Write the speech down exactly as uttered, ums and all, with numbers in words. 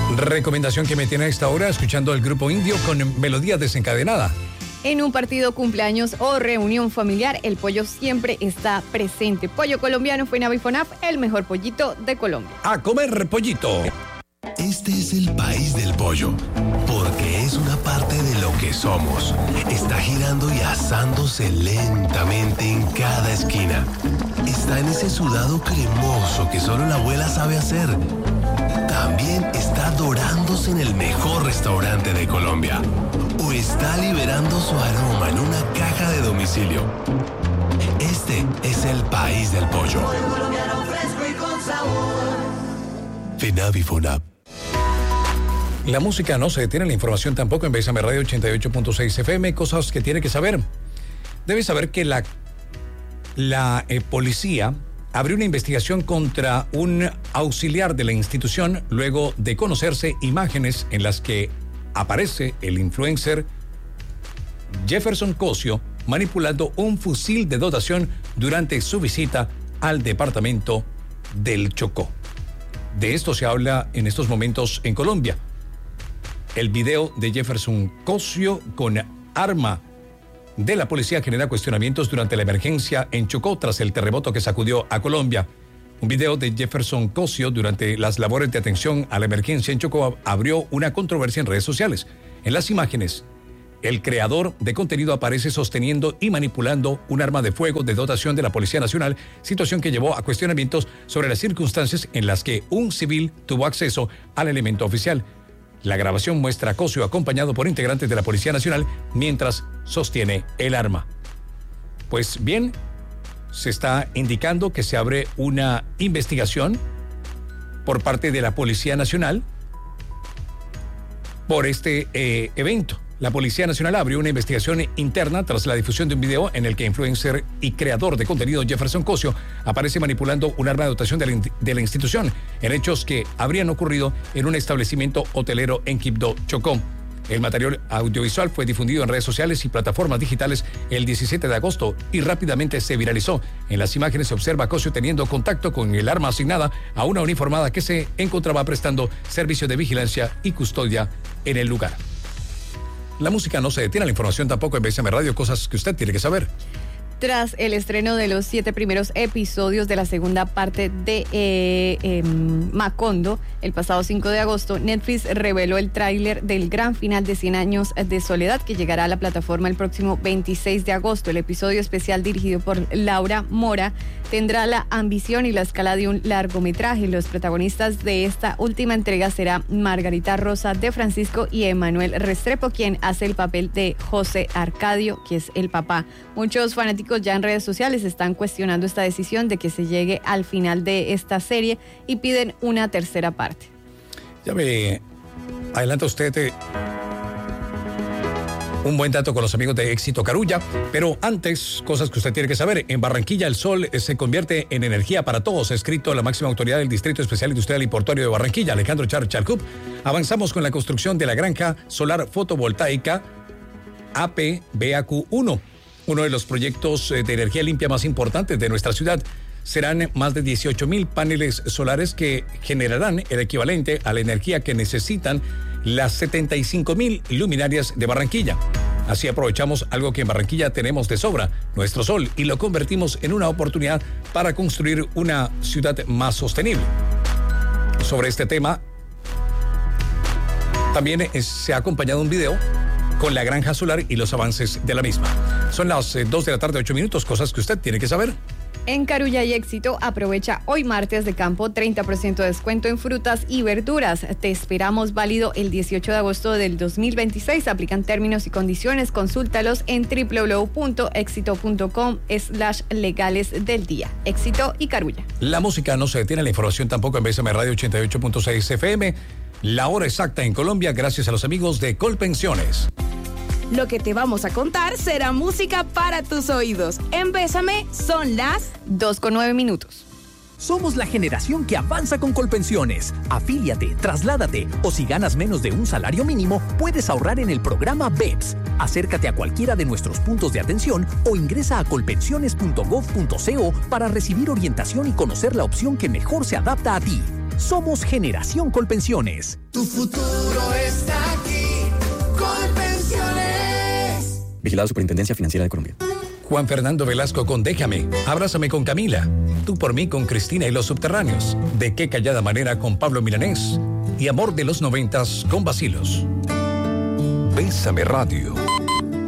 Recomendación que me tiene a esta hora, escuchando al grupo Indio con Melodía Desencadenada. En un partido, cumpleaños o reunión familiar, el pollo siempre está presente. Pollo colombiano fue Navifonap, el mejor pollito de Colombia. A comer pollito. Este es el país del pollo, porque es una parte de lo que somos. Está girando y asándose lentamente en cada esquina. Está en ese sudado cremoso que solo la abuela sabe hacer. También está dorándose en el mejor restaurante de Colombia. O está liberando su aroma en una caja de domicilio. Este es el país del pollo. Pollo colombiano fresco y con sabor. Fenavifonap. La música no se detiene, la información tampoco. En Bésame Radio ochenta y ocho punto seis F M. Cosas que tiene que saber. Debe saber que la, la eh, policía abrió una investigación contra un auxiliar de la institución luego de conocerse imágenes en las que aparece el influencer Jefferson Cosio manipulando un fusil de dotación durante su visita al departamento del Chocó. De esto se habla en estos momentos en Colombia. El video de Jefferson Cosio con arma de la policía genera cuestionamientos durante la emergencia en Chocó tras el terremoto que sacudió a Colombia. Un video de Jefferson Cosio durante las labores de atención a la emergencia en Chocó abrió una controversia en redes sociales. En las imágenes, el creador de contenido aparece sosteniendo y manipulando un arma de fuego de dotación de la Policía Nacional, situación que llevó a cuestionamientos sobre las circunstancias en las que un civil tuvo acceso al elemento oficial. La grabación muestra a Cosio acompañado por integrantes de la Policía Nacional mientras sostiene el arma. Pues bien, se está indicando que se abre una investigación por parte de la Policía Nacional por este eh, evento. La Policía Nacional abrió una investigación interna tras la difusión de un video en el que influencer y creador de contenido Jefferson Cosio aparece manipulando un arma de dotación de la, de la institución en hechos que habrían ocurrido en un establecimiento hotelero en Quibdó, Chocó. El material audiovisual fue difundido en redes sociales y plataformas digitales el diecisiete de agosto y rápidamente se viralizó. En las imágenes se observa a Cosio teniendo contacto con el arma asignada a una uniformada que se encontraba prestando servicio de vigilancia y custodia en el lugar. La música no se detiene, la información tampoco en Bésame Radio, cosas que usted tiene que saber. Tras el estreno de los siete primeros episodios de la segunda parte de eh, eh, Macondo, el pasado cinco de agosto, Netflix reveló el tráiler del gran final de cien años de soledad que llegará a la plataforma el próximo veintiséis de agosto. El episodio especial dirigido por Laura Mora tendrá la ambición y la escala de un largometraje. Los protagonistas de esta última entrega será Margarita Rosa de Francisco y Emanuel Restrepo, quien hace el papel de José Arcadio, que es el papá. Muchos fanáticos ya en redes sociales están cuestionando esta decisión de que se llegue al final de esta serie y piden una tercera parte. Ya me adelanta usted eh, un buen dato con los amigos de Éxito Carulla, pero antes, cosas que usted tiene que saber. En Barranquilla el sol se convierte en energía para todos, escrito la máxima autoridad del Distrito Especial Industrial y Portuario de Barranquilla, Alejandro Char Charcup. Avanzamos con la construcción de la granja solar fotovoltaica A P B A Q uno. Uno de los proyectos de energía limpia más importantes de nuestra ciudad. Serán más de dieciocho mil paneles solares que generarán el equivalente a la energía que necesitan las setenta y cinco mil luminarias de Barranquilla. Así aprovechamos algo que en Barranquilla tenemos de sobra, nuestro sol, y lo convertimos en una oportunidad para construir una ciudad más sostenible. Sobre este tema, también es, se ha acompañado un video con la granja solar y los avances de la misma. Son las eh, dos de la tarde, ocho minutos, cosas que usted tiene que saber. En Carulla y Éxito, aprovecha hoy martes de campo treinta por ciento de descuento en frutas y verduras. Te esperamos válido el dieciocho de agosto del dos mil veintiséis. Aplican términos y condiciones. Consúltalos en doble u doble u doble u punto éxito punto com slash legales del día. Éxito y Carulla. La música no se detiene, la información tampoco en Bésame Radio ochenta y ocho punto seis F M. La hora exacta en Colombia gracias a los amigos de Colpensiones. Lo que te vamos a contar será música para tus oídos. En Bésame son las dos con nueve minutos. Somos la generación que avanza con Colpensiones. Afíliate, trasládate o si ganas menos de un salario mínimo, puedes ahorrar en el programa B E P S. Acércate a cualquiera de nuestros puntos de atención o ingresa a colpensiones punto gov punto co para recibir orientación y conocer la opción que mejor se adapta a ti. Somos Generación Colpensiones. Tu futuro está aquí. Colpensiones. Vigilado Superintendencia Financiera de Colombia. Juan Fernando Velasco con Déjame, Abrázame con Camila, Tú por mí con Cristina y los Subterráneos, De qué callada manera con Pablo Milanés y Amor de los noventas con Bacilos. Bésame Radio